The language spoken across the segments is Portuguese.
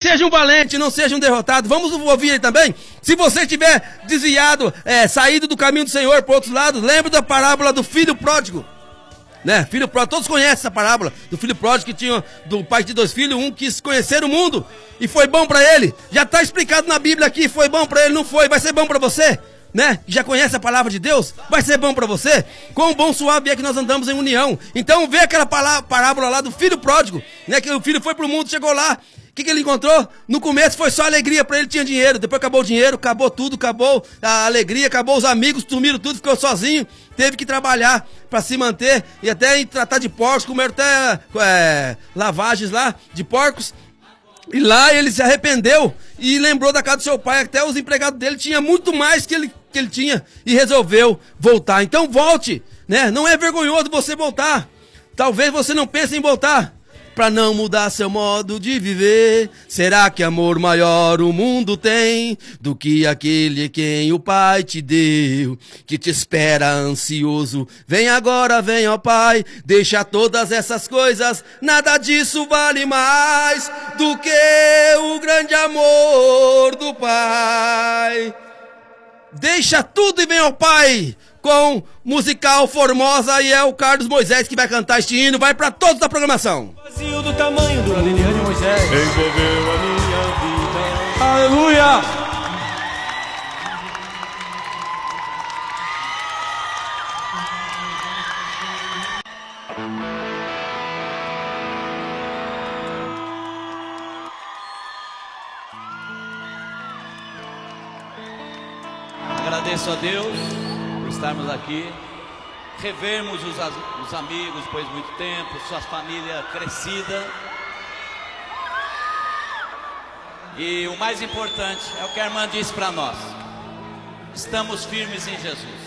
Seja um valente, não seja um derrotado. Vamos ouvir ele também. Se você tiver desviado, saído do caminho do Senhor para outros lados, lembre da parábola do filho pródigo. Né? Filho pródigo, todos conhecem essa parábola do filho pródigo que tinha do pai de 2 filhos, um quis conhecer o mundo e foi bom para ele. Já está explicado na Bíblia aqui, foi bom para ele, não foi, vai ser bom para você, né? Já conhece a palavra de Deus, vai ser bom para você. Quão bom suave é que nós andamos em união. Então vê aquela parábola lá do filho pródigo, né? Que o filho foi pro mundo, chegou lá. O que ele encontrou? No começo foi só alegria para ele, tinha dinheiro. Depois acabou o dinheiro, acabou tudo, acabou a alegria, acabou os amigos, sumiram tudo, ficou sozinho. Teve que trabalhar para se manter e até tratar de porcos, comeram até lavagens lá de porcos. E lá ele se arrependeu e lembrou da casa do seu pai, até os empregados dele tinham muito mais que ele tinha e resolveu voltar. Então volte, né? Não é vergonhoso você voltar. Talvez você não pense em voltar para não mudar seu modo de viver. Será que amor maior o mundo tem do que aquele quem o Pai te deu, que te espera ansioso? Vem agora, vem, ó Pai, deixa todas essas coisas, nada disso vale mais do que o grande amor do Pai. Deixa tudo e vem ao Pai, com musical Formosa, e é o Carlos Moisés que vai cantar este hino, vai para todos da programação. Vazio do tamanho do Liliane Moisés envolveu a minha vida. Aleluia! Agradeço a Deus por estarmos aqui, revermos os amigos depois de muito tempo, sua família crescida. E o mais importante é o que a irmã disse para nós: estamos firmes em Jesus.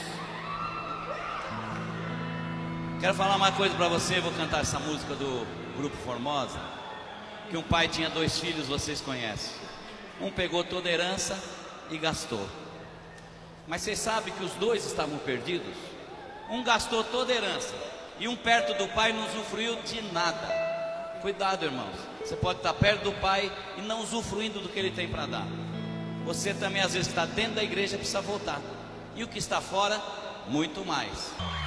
Quero falar uma coisa para você, vou cantar essa música do Grupo Formosa. Que um pai tinha 2 filhos, vocês conhecem. Um pegou toda a herança e gastou. Mas vocês sabem que os 2 estavam perdidos? Um gastou toda a herança e um perto do pai não usufruiu de nada. Cuidado, irmãos. Você pode estar perto do pai e não usufruindo do que ele tem para dar. Você também às vezes está dentro da igreja, precisa voltar. E o que está fora, muito mais.